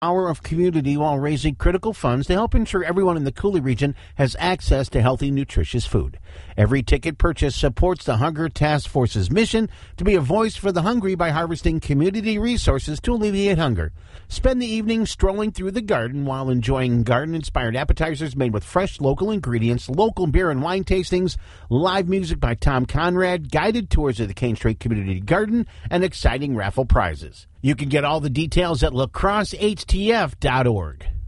Hour of community while raising critical funds to help ensure everyone in the Cooley region has access to healthy, nutritious food. Every ticket purchase supports the Hunger Task Force's mission to be a voice for the hungry by harvesting community resources to alleviate hunger. Spend the evening strolling through the garden while enjoying garden-inspired appetizers made with fresh local ingredients, local beer and wine tastings, live music by Tom Conrad, guided tours of the Kane Street Community Garden, and exciting raffle prizes. You can get all the details at lacrossehtf.org.